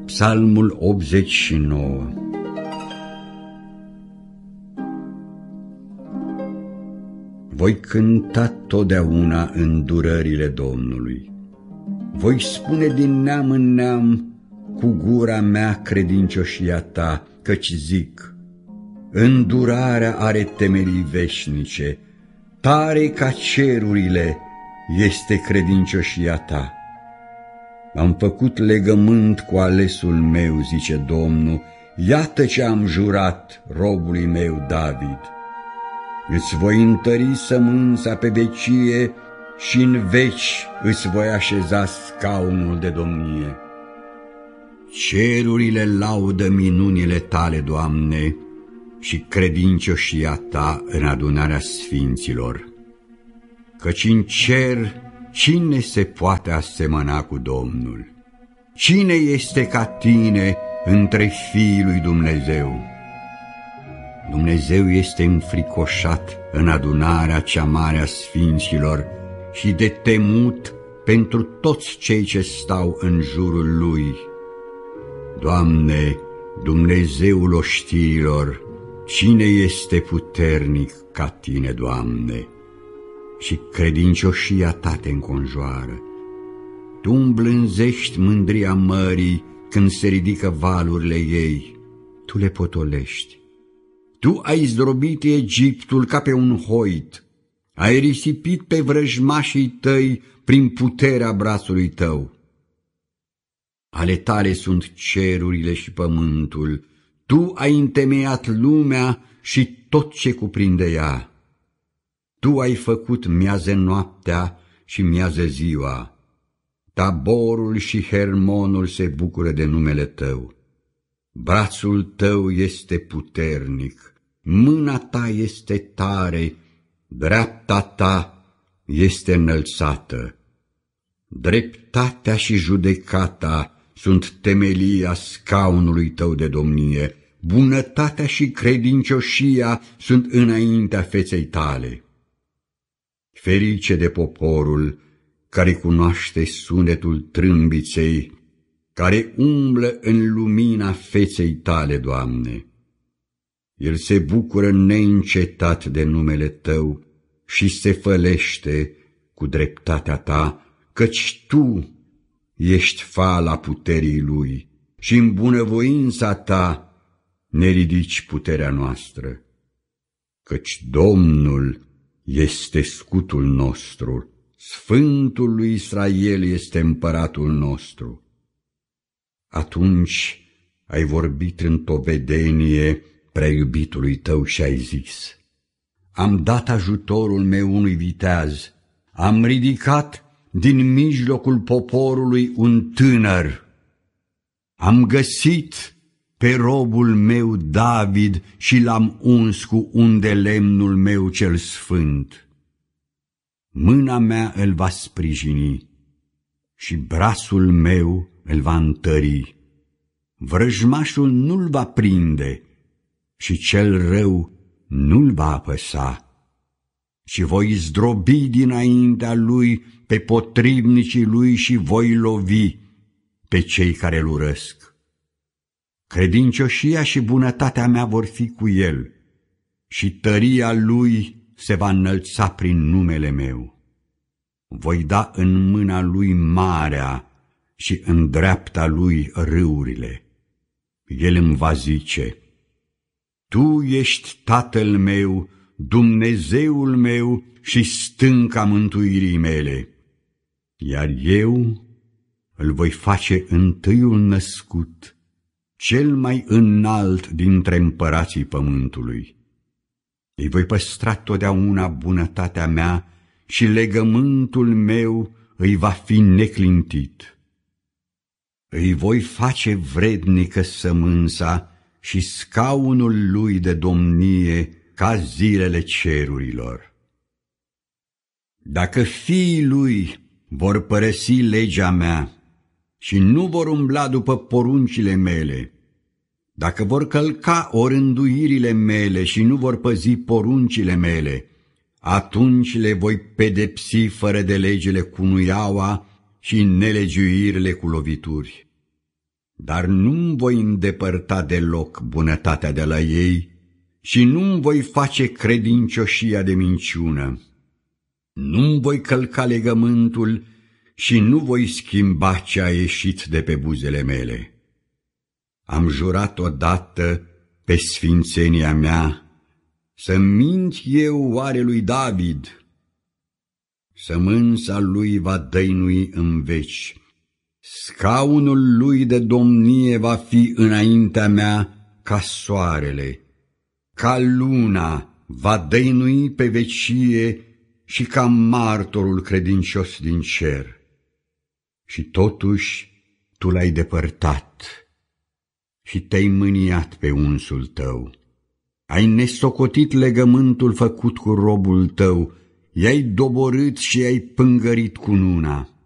Psalmul 89. Voi cânta totdeauna îndurările Domnului. Voi spune din neam în neam cu gura mea credincioșia ta, căci zic: îndurarea are temelii veșnice, tare ca cerurile este credincioșia ta. Am făcut legământ cu alesul meu, zice Domnul, iată ce am jurat robului meu David. Îți voi întări sămânța pe vecie și în veci îți voi așeza scaunul de domnie. Cerurile laudă minunile tale, Doamne, și credincioșia ta în adunarea sfinților. Căci în cer cine se poate asemăna cu Domnul? Cine este ca tine între fiii lui Dumnezeu? Dumnezeu este înfricoșat în adunarea cea mare a sfinților și de temut pentru toți cei ce stau în jurul lui. Doamne, Dumnezeul oștirilor, cine este puternic ca tine, Doamne? Și credincioșia ta te înconjoară. Tu îmblânzești mândria mării când se ridică valurile ei, tu le potolești. Tu ai zdrobit Egiptul ca pe un hoit, ai risipit pe vrăjmașii tăi prin puterea brațului tău. Ale tale sunt cerurile și pământul, tu ai întemeiat lumea și tot ce cuprinde ea. Tu ai făcut miază noaptea și miază ziua, Taborul și Hermonul se bucură de numele tău. Brațul tău este puternic, mâna ta este tare, dreapta ta este înălțată. Dreptatea și judecata sunt temelia scaunului tău de domnie, bunătatea și credincioșia sunt înaintea feței tale. Ferice de poporul care cunoaște sunetul trâmbiței, care umblă în lumina feței tale, Doamne. El se bucură neîncetat de numele tău și se fălește cu dreptatea ta, căci tu ești fala puterii lui și în bunăvoința ta ne ridici puterea noastră. Căci Domnul este scutul nostru, Sfântul lui Israel este împăratul nostru. Atunci ai vorbit în povedenie prea iubitului tău și ai zis: am dat ajutorul meu unui viteaz, am ridicat din mijlocul poporului un tânăr. Am găsit pe robul meu David și l-am uns cu un de lemnul meu cel sfânt. Mâna mea îl va sprijini și brațul meu îl va întări. Vrăjmașul nu-l va prinde și cel rău nu-l va apăsa. Și voi zdrobi dinaintea lui pe potrivnicii lui și voi lovi pe cei care îl urăsc. Credincioșia și bunătatea mea vor fi cu el și tăria lui se va înălța prin numele meu. Voi da în mâna lui marea și în dreapta lui râurile. El îmi va zice: tu ești Tatăl meu, Dumnezeul meu și stânca mântuirii mele. Iar eu îl voi face întâiul născut, cel mai înalt dintre împărații pământului. Îi voi păstra totdeauna bunătatea mea și legământul meu îi va fi neclintit. Îi voi face vrednică sămânța și scaunul lui de domnie ca zilele cerurilor. Dacă fiii lui vor părăsi legea mea și nu vor umbla după poruncile mele, dacă vor călca orânduirile mele și nu vor păzi poruncile mele, atunci le voi pedepsi fără de legile cu nuiaua și nelegiuirile cu lovituri. dar nu-mi voi îndepărta deloc bunătatea de la ei și nu-mi voi face credincioșia de minciună. Nu-mi voi călca legământul și nu voi schimba ce a ieșit de pe buzele mele. Am jurat odată pe sfințenia mea, să mint eu oare lui David? Sămânța lui va dăinui în veci, scaunul lui de domnie va fi înaintea mea ca soarele, ca luna va dăinui pe vecie și ca martorul credincios din cer. Și totuși tu l-ai depărtat și te-ai mâniat pe unsul tău. Ai nesocotit legământul făcut cu robul tău, i-ai doborât și i-ai pângărit cu nuna.